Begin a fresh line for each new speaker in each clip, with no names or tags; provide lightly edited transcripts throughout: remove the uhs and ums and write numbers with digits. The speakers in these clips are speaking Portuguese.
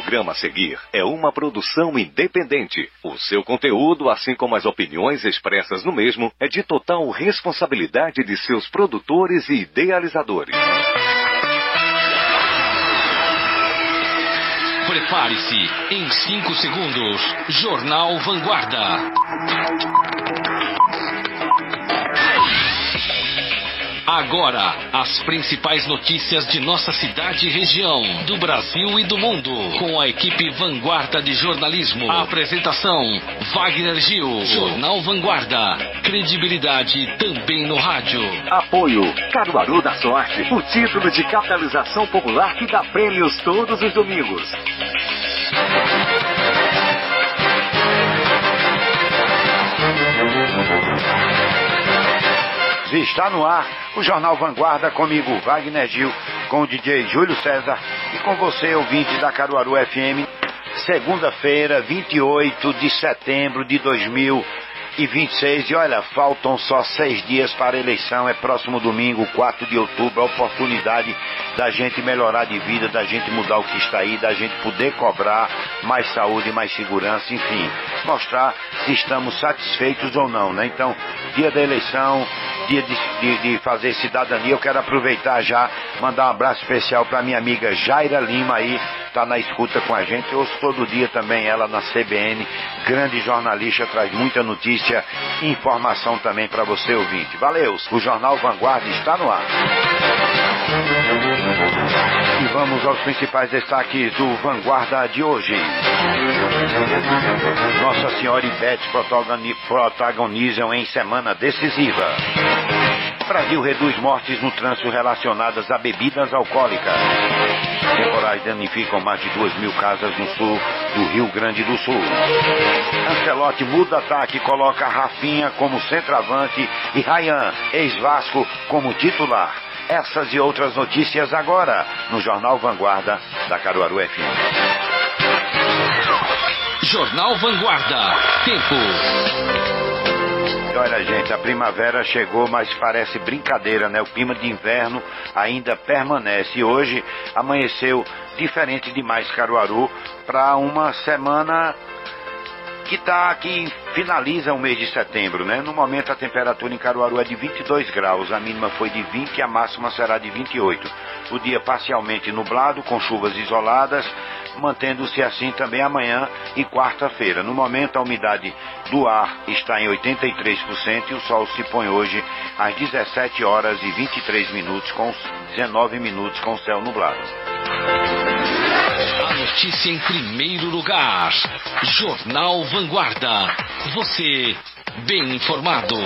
programa a seguir é uma produção independente. O seu conteúdo, assim como as opiniões expressas no mesmo, é de total responsabilidade de seus produtores e idealizadores.
Prepare-se, em 5 segundos, Jornal Vanguarda. Agora, as principais notícias de nossa cidade e região, do Brasil e do mundo, com a equipe Vanguarda de Jornalismo. A apresentação, Wagner Gil. Jornal Vanguarda, credibilidade também no rádio.
Apoio, Caruaru da Sorte, o título de capitalização popular que dá prêmios todos os domingos.
Está no ar o Jornal Vanguarda, comigo, Wagner Gil, com o DJ Júlio César e com você, ouvinte da Caruaru FM, segunda-feira, 28 de setembro de 2026. E olha, faltam só 6 dias para a eleição, é próximo domingo, 4 de outubro, a oportunidade da gente melhorar de vida, da gente mudar o que está aí, da gente poder cobrar mais saúde, mais segurança, enfim, mostrar se estamos satisfeitos ou não, né? Então, dia da eleição, dia de fazer cidadania, eu quero aproveitar já, mandar um abraço especial para minha amiga Jaira Lima aí, tá na escuta com a gente, eu ouço todo dia também ela na CBN, grande jornalista, traz muita notícia e informação também para você, ouvinte. Valeu, o Jornal Vanguarda está no ar. E vamos aos principais destaques do Vanguarda de hoje. Nossa Senhora e Beth protagonizam em semana decisiva. Brasil reduz mortes no trânsito relacionadas a bebidas alcoólicas. Temporais danificam mais de 2.000 casas no sul do Rio Grande do Sul. Ancelotti muda ataque e coloca Rafinha como centroavante e Ryan, ex-Vasco, como titular. Essas e outras notícias agora no Jornal Vanguarda da Caruaru FM.
Jornal Vanguarda. Tempo.
Olha, gente, a primavera chegou, mas parece brincadeira, né? O clima de inverno ainda permanece. E hoje amanheceu diferente demais Caruaru para uma semana que finaliza o mês de setembro, né? No momento a temperatura em Caruaru é de 22 graus, a mínima foi de 20 e a máxima será de 28. O dia parcialmente nublado, com chuvas isoladas, mantendo-se assim também amanhã e quarta-feira. No momento a umidade do ar está em 83% e o sol se põe hoje às 17 horas e 23 minutos, com 19 minutos com céu nublado.
A notícia em primeiro lugar. Jornal Vanguarda. Você bem informado.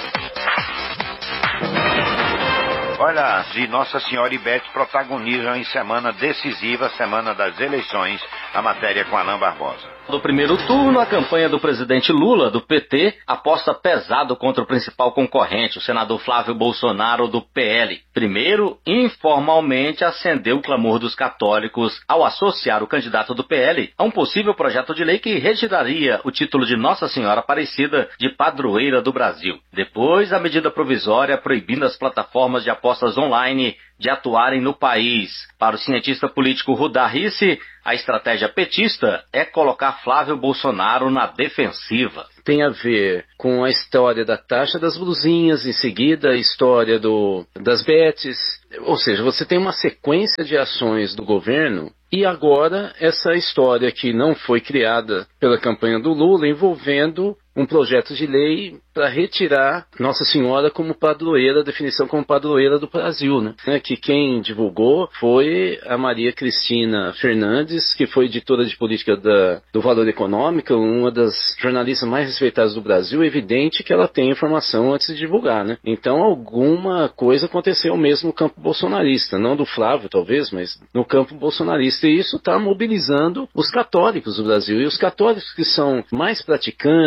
Olha, e Nossa Senhora e Beth protagonizam em semana decisiva, semana das eleições, a matéria com Alain Barbosa.
No primeiro turno, a campanha do presidente Lula, do PT, aposta pesado contra o principal concorrente, o senador Flávio Bolsonaro, do PL. Primeiro, informalmente acendeu o clamor dos católicos ao associar o candidato do PL a um possível projeto de lei que retiraria o título de Nossa Senhora Aparecida de padroeira do Brasil. Depois, a medida provisória proibindo as plataformas de apostas online de atuarem no país. Para o cientista político Rudá Risse, a estratégia petista é colocar Flávio Bolsonaro na defensiva.
Tem a ver com a história da taxa das blusinhas, em seguida a história das betes, ou seja, você tem uma sequência de ações do governo e agora essa história que não foi criada pela campanha do Lula envolvendo um projeto de lei para retirar Nossa Senhora como padroeira, a definição como padroeira do Brasil, né? Que quem divulgou foi a Maria Cristina Fernandes, que foi editora de política do Valor Econômico, uma das jornalistas mais respeitadas do Brasil. É evidente que ela tem informação antes de divulgar, né? Então alguma coisa aconteceu mesmo no campo bolsonarista, não do Flávio talvez, mas no campo bolsonarista, e isso está mobilizando os católicos do Brasil, e os católicos que são mais praticantes,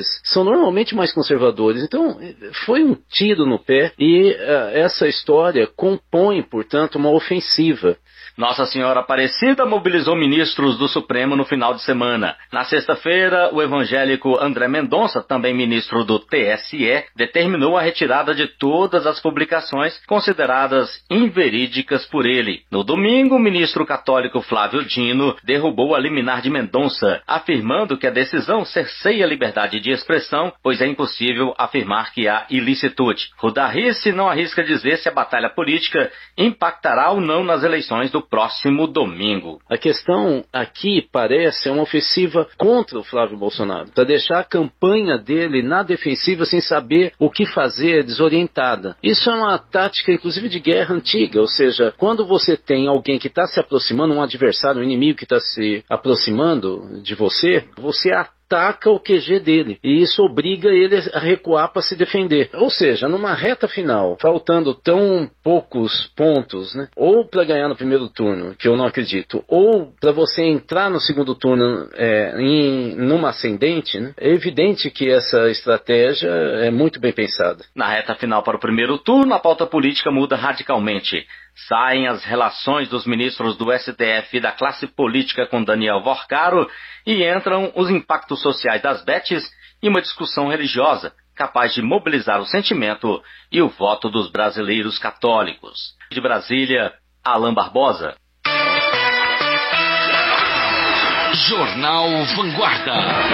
são normalmente mais conservadores. Então, foi um tiro no pé e essa história compõe, portanto, uma ofensiva.
Nossa Senhora Aparecida mobilizou ministros do Supremo no final de semana. Na sexta-feira, o evangélico André Mendonça, também ministro do TSE, determinou a retirada de todas as publicações consideradas inverídicas por ele. No domingo, o ministro católico Flávio Dino derrubou a liminar de Mendonça, afirmando que a decisão cerceia a liberdade de expressão, pois é impossível afirmar que há ilicitude. Rudarrice não arrisca dizer se a batalha política impactará ou não nas eleições do próximo domingo.
A questão aqui parece uma ofensiva contra o Flávio Bolsonaro, para deixar a campanha dele na defensiva sem saber o que fazer, desorientada. Isso é uma tática, inclusive, de guerra antiga, ou seja, quando você tem alguém que está se aproximando, um adversário, um inimigo que está se aproximando de você, você ataca o QG dele, e isso obriga ele a recuar para se defender. Ou seja, numa reta final, faltando tão poucos pontos, né, ou para ganhar no primeiro turno, que eu não acredito, ou para você entrar no segundo turno numa ascendente, né, é evidente que essa estratégia é muito bem pensada.
Na reta final para o primeiro turno, a pauta política muda radicalmente. Saem as relações dos ministros do STF e da classe política com Daniel Vorcaro e entram os impactos sociais das betes e uma discussão religiosa capaz de mobilizar o sentimento e o voto dos brasileiros católicos. De Brasília, Alain Barbosa.
Jornal Vanguarda.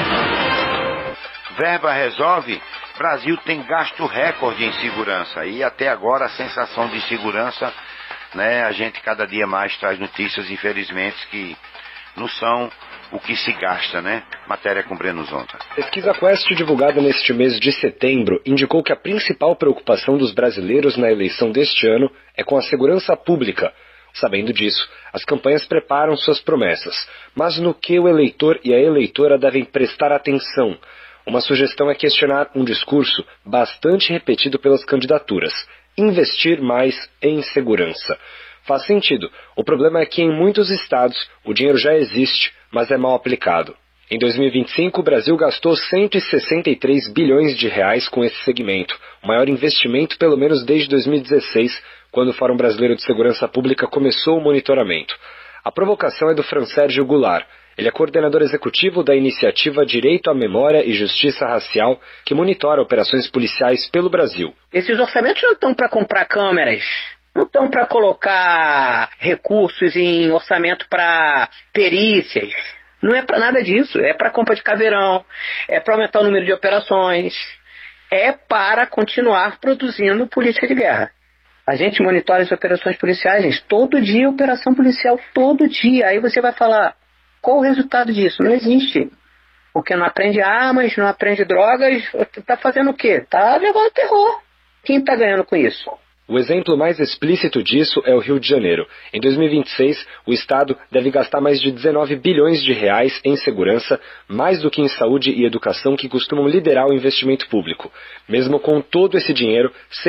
Verba resolve. Brasil tem gasto recorde em segurança e até agora a sensação de segurança, né, a gente cada dia mais traz notícias, infelizmente, que não são o que se gasta, né? Matéria com Breno Zonta.
Pesquisa Quest, divulgada neste mês de setembro, indicou que a principal preocupação dos brasileiros na eleição deste ano é com a segurança pública. Sabendo disso, as campanhas preparam suas promessas, mas no que o eleitor e a eleitora devem prestar atenção? Uma sugestão é questionar um discurso bastante repetido pelas candidaturas: investir mais em segurança. Faz sentido. O problema é que em muitos estados o dinheiro já existe, mas é mal aplicado. Em 2025, o Brasil gastou 163 bilhões de reais com esse segmento, o maior investimento pelo menos desde 2016, quando o Fórum Brasileiro de Segurança Pública começou o monitoramento. A provocação é do Fransérgio Goulart. Ele é coordenador executivo da iniciativa Direito à Memória e Justiça Racial, que monitora operações policiais pelo Brasil.
Esses orçamentos não estão para comprar câmeras, não estão para colocar recursos em orçamento para perícias. Não é para nada disso. É para compra de caveirão, é para aumentar o número de operações, é para continuar produzindo política de guerra. A gente monitora as operações policiais, gente. Todo dia operação policial, todo dia. Aí você vai falar, qual o resultado disso? Não existe. Porque não aprende armas, não aprende drogas, está fazendo o quê? Está levando terror. Quem está ganhando com isso?
O exemplo mais explícito disso é o Rio de Janeiro. Em 2026, o Estado deve gastar mais de 19 bilhões de reais em segurança, mais do que em saúde e educação, que costumam liderar o investimento público. Mesmo com todo esse dinheiro,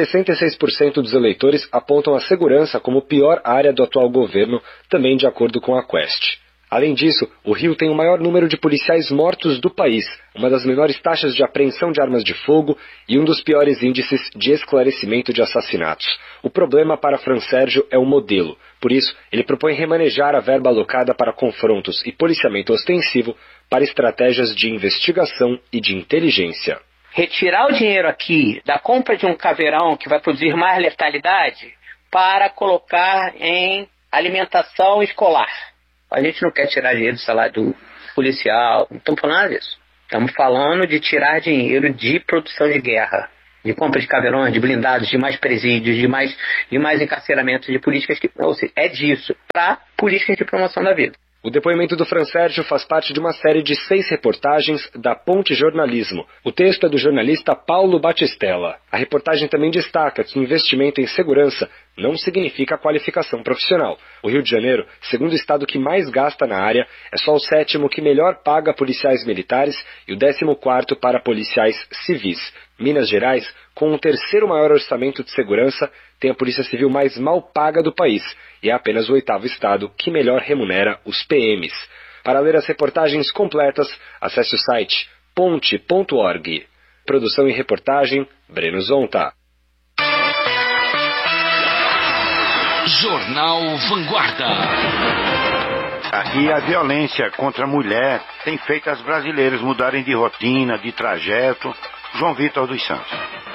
66% dos eleitores apontam a segurança como pior área do atual governo, também de acordo com a Quest. Além disso, o Rio tem o maior número de policiais mortos do país, uma das menores taxas de apreensão de armas de fogo e um dos piores índices de esclarecimento de assassinatos. O problema para Fransérgio é o modelo. Por isso, ele propõe remanejar a verba alocada para confrontos e policiamento ostensivo para estratégias de investigação e de inteligência.
Retirar o dinheiro aqui da compra de um caveirão que vai produzir mais letalidade para colocar em alimentação escolar. A gente não quer tirar dinheiro do salário do policial, não estamos falando disso. Estamos falando de tirar dinheiro de produção de guerra, de compra de caveirões, de blindados, de mais presídios, de mais encarceramentos, de políticas que... Ou seja, é disso, para políticas de promoção da vida.
O depoimento do Fransérgio faz parte de uma série de 6 reportagens da Ponte Jornalismo. O texto é do jornalista Paulo Batistella. A reportagem também destaca que investimento em segurança não significa qualificação profissional. O Rio de Janeiro, segundo o estado que mais gasta na área, é só o 7º que melhor paga policiais militares e o 14º para policiais civis. Minas Gerais, com o 3º maior orçamento de segurança, tem a polícia civil mais mal paga do país e é apenas o 8º estado que melhor remunera os PMs. Para ler as reportagens completas, acesse o site ponte.org. Produção e reportagem, Breno Zonta.
Jornal Vanguarda.
E a violência contra a mulher tem feito as brasileiras mudarem de rotina, de trajeto. João Vitor dos Santos.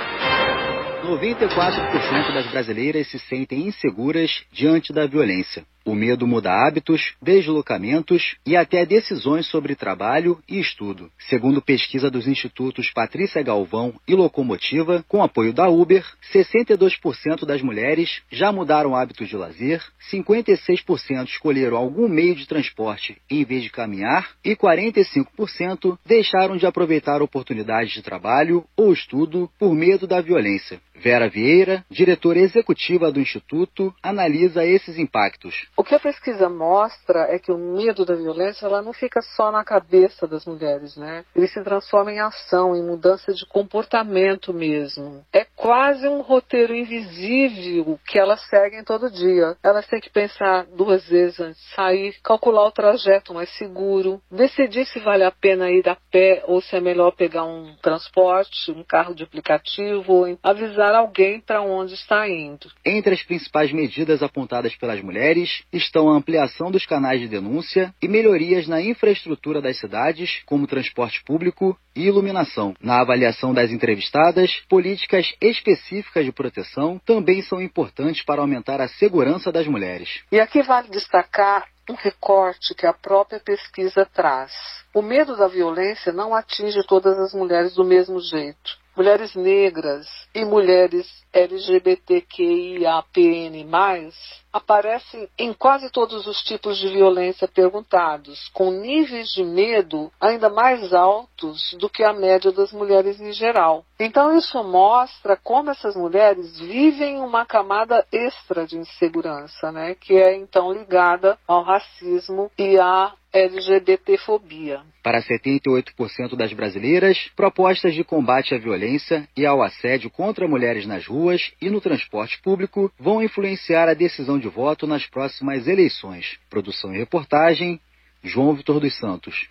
94% das brasileiras se sentem inseguras diante da violência. O medo muda hábitos, deslocamentos e até decisões sobre trabalho e estudo. Segundo pesquisa dos institutos Patrícia Galvão e Locomotiva, com apoio da Uber, 62% das mulheres já mudaram hábitos de lazer, 56% escolheram algum meio de transporte em vez de caminhar e 45% deixaram de aproveitar oportunidades de trabalho ou estudo por medo da violência. Vera Vieira, diretora executiva do Instituto, analisa esses impactos.
O que a pesquisa mostra é que o medo da violência ela não fica só na cabeça das mulheres, né? Ele se transforma em ação, em mudança de comportamento mesmo. É quase um roteiro invisível que elas seguem todo dia. Elas têm que pensar 2 vezes antes de sair, calcular o trajeto mais seguro, decidir se vale a pena ir a pé ou se é melhor pegar um transporte, um carro de aplicativo, ou avisar alguém para onde está indo.
Entre as principais medidas apontadas pelas mulheres estão a ampliação dos canais de denúncia e melhorias na infraestrutura das cidades, como transporte público e iluminação. Na avaliação das entrevistadas, políticas específicas de proteção também são importantes para aumentar a segurança das mulheres.
E aqui vale destacar um recorte que a própria pesquisa traz. O medo da violência não atinge todas as mulheres do mesmo jeito. Mulheres negras e mulheres LGBTQIAPN+, aparecem em quase todos os tipos de violência perguntados, com níveis de medo ainda mais altos do que a média das mulheres em geral. Então isso mostra como essas mulheres vivem uma camada extra de insegurança, né, que é então ligada ao racismo e à LGBTfobia.
Para 78% das brasileiras, propostas de combate à violência e ao assédio contra mulheres nas ruas e no transporte público vão influenciar a decisão de voto nas próximas eleições. Produção e reportagem, João Vitor dos Santos.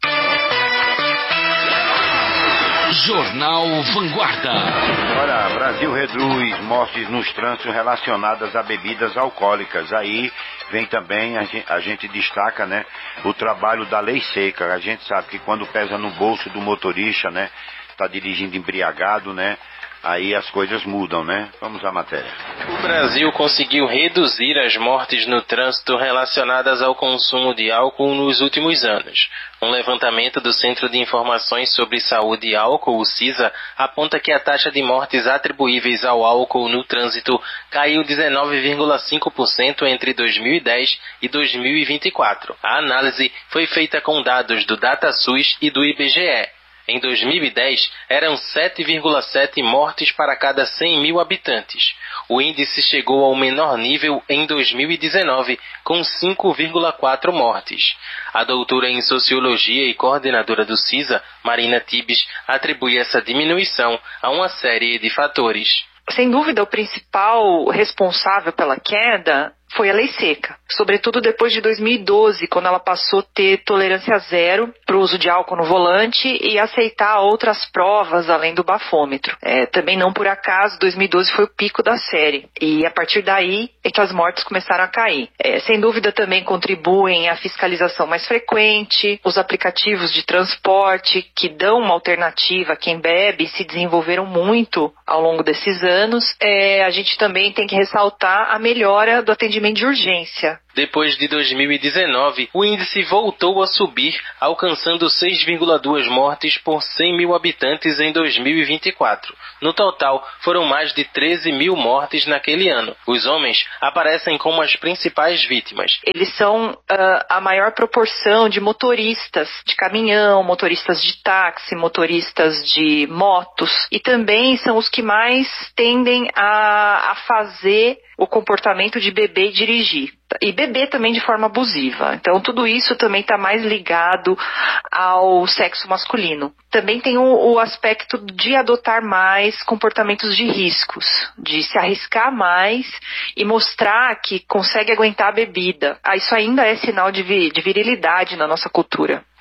Jornal Vanguarda.
Olha, Brasil reduz mortes nos trânsitos relacionadas a bebidas alcoólicas. Aí vem também, a gente destaca, né, o trabalho da lei seca. A gente sabe que quando pesa no bolso do motorista, né, tá dirigindo embriagado, né, aí as coisas mudam, né? Vamos à matéria.
O Brasil conseguiu reduzir as mortes no trânsito relacionadas ao consumo de álcool nos últimos anos. Um levantamento do Centro de Informações sobre Saúde e Álcool, o CISA, aponta que a taxa de mortes atribuíveis ao álcool no trânsito caiu 19,5% entre 2010 e 2024. A análise foi feita com dados do DataSUS e do IBGE. Em 2010, eram 7,7 mortes para cada 100 mil habitantes. O índice chegou ao menor nível em 2019, com 5,4 mortes. A doutora em Sociologia e coordenadora do CISA, Marina Tibes, atribui essa diminuição a uma série de fatores.
Sem dúvida, o principal responsável pela queda foi a lei seca, sobretudo depois de 2012, quando ela passou a ter tolerância zero para o uso de álcool no volante e aceitar outras provas além do bafômetro. Também não por acaso, 2012 foi o pico da série, e a partir daí é que as mortes começaram a cair. Sem dúvida também contribuem a fiscalização mais frequente, os aplicativos de transporte que dão uma alternativa a quem bebe se desenvolveram muito ao longo desses anos. A gente também tem que ressaltar a melhora do atendimento de urgência.
Depois de 2019, o índice voltou a subir, alcançando 6,2 mortes por 100 mil habitantes em 2024. No total, foram mais de 13 mil mortes naquele ano. Os homens aparecem como as principais vítimas.
Eles são a maior proporção de motoristas de caminhão, motoristas de táxi, motoristas de motos, e também são os que mais tendem a fazer o comportamento de beber e dirigir. E beber também de forma abusiva. Então, tudo isso também está mais ligado ao sexo masculino. Também tem o aspecto de adotar mais comportamentos de riscos, de se arriscar mais e mostrar que consegue aguentar a bebida. Isso ainda é sinal de virilidade na nossa cultura.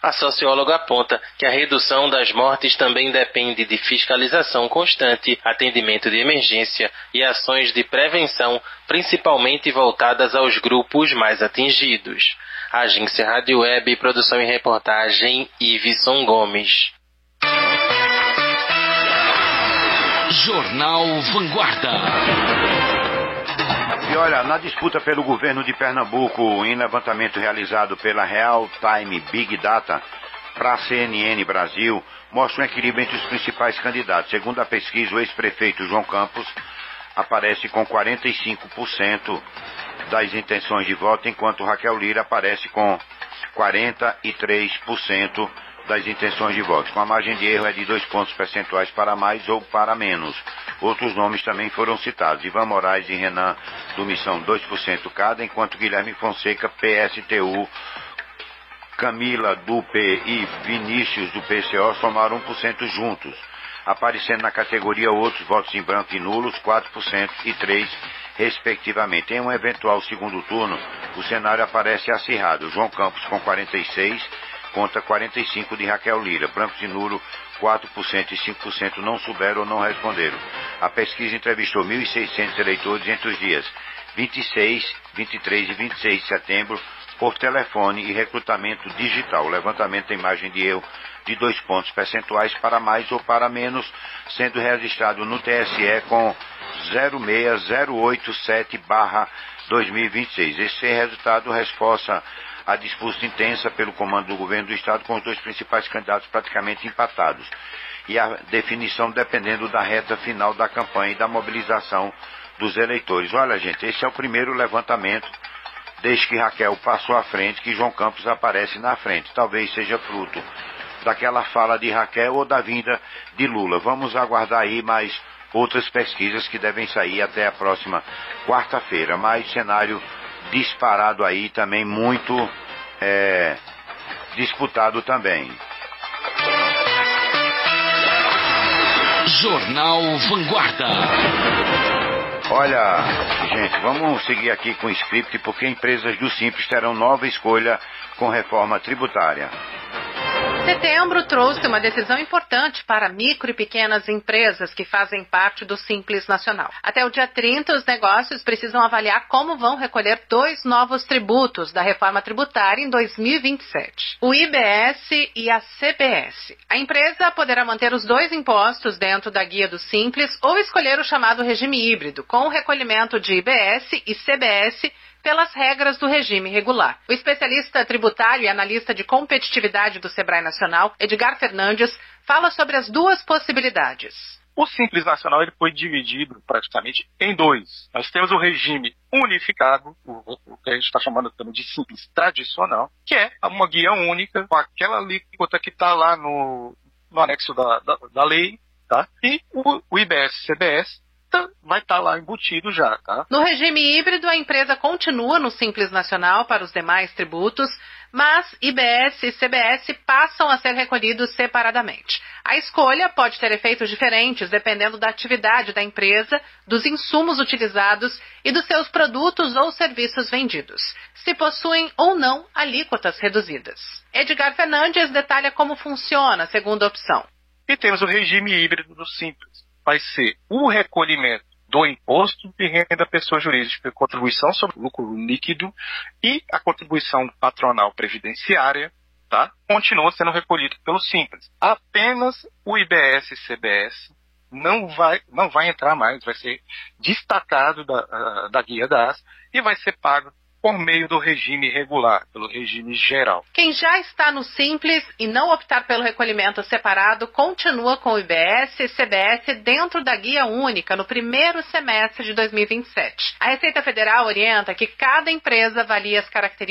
A socióloga aponta que a redução das mortes também depende de fiscalização constante, atendimento de emergência e ações de prevenção, principalmente voltadas aos grupos mais atingidos. Agência Rádio Web, produção e reportagem, Iveson Gomes.
Jornal Vanguarda.
E olha, na disputa pelo governo de Pernambuco, em levantamento realizado pela Real Time Big Data para a CNN Brasil, mostra um equilíbrio entre os principais candidatos. Segundo a pesquisa, o ex-prefeito João Campos aparece com 45% das intenções de voto, enquanto Raquel Lira aparece com 43% das intenções de voto. Com a margem de erro é de 2 pontos percentuais para mais ou para menos. Outros nomes também foram citados. Ivan Moraes e Renan do Missão, 2% cada, enquanto Guilherme Fonseca, PSTU, Camila do P e Vinícius do PCO somaram 1% juntos, aparecendo na categoria outros votos em branco e nulos, 4% e 3%, respectivamente. Em um eventual segundo turno, o cenário aparece acirrado. João Campos com 46%, contra 45% de Raquel Lira. Brancos e nulo, 4% e 5% não souberam ou não responderam. A pesquisa entrevistou 1.600 eleitores entre os dias 26, 23 e 26 de setembro, por telefone e recrutamento digital. O levantamento tem margem de erro de 2 pontos percentuais para mais ou para menos, sendo registrado no TSE com 06087/2026. Esse resultado reforça a disputa intensa pelo comando do governo do Estado, com os 2 principais candidatos praticamente empatados, e a definição dependendo da reta final da campanha e da mobilização dos eleitores. Olha, gente, esse é o primeiro levantamento desde que Raquel passou à frente, que João Campos aparece na frente. Talvez seja fruto daquela fala de Raquel ou da vinda de Lula. Vamos aguardar aí mais outras pesquisas que devem sair até a próxima quarta-feira. Mas cenário disparado aí também, muito disputado também.
Jornal Vanguarda.
Olha, gente, vamos seguir aqui com o script, porque empresas do Simples terão nova escolha com reforma tributária.
Setembro trouxe uma decisão importante para micro e pequenas empresas que fazem parte do Simples Nacional. Até o dia 30, os negócios precisam avaliar como vão recolher 2 novos tributos da reforma tributária em 2027. O IBS e a CBS. A empresa poderá manter os 2 impostos dentro da guia do Simples ou escolher o chamado regime híbrido, com o recolhimento de IBS e CBS pelas regras do regime regular. O especialista tributário e analista de competitividade do Sebrae Nacional, Edgar Fernandes, fala sobre as 2 possibilidades.
O Simples Nacional ele foi dividido praticamente em 2. Nós temos o regime unificado, o que a gente está chamando também de Simples tradicional, que é uma guia única, com aquela alíquota que está lá no anexo da lei, tá? E o IBS e CBS vai estar lá embutido já, tá?
No regime híbrido, a empresa continua no Simples Nacional para os demais tributos, mas IBS e CBS passam a ser recolhidos separadamente. A escolha pode ter efeitos diferentes dependendo da atividade da empresa, dos insumos utilizados e dos seus produtos ou serviços vendidos, se possuem ou não alíquotas reduzidas. Edgar Fernandes detalha como funciona a segunda opção.
E temos o regime híbrido do Simples. Vai ser o recolhimento do imposto de renda da pessoa jurídica, contribuição sobre o lucro líquido e a contribuição patronal previdenciária, tá? Continua sendo recolhido pelo Simples. Apenas o IBS e CBS não vai entrar mais, vai ser destacado da guia das e vai ser pago por meio do regime regular, pelo regime geral.
Quem já está no Simples e não optar pelo recolhimento separado, continua com o IBS e CBS dentro da guia única no primeiro semestre de 2027. A Receita Federal orienta que cada empresa avalie as características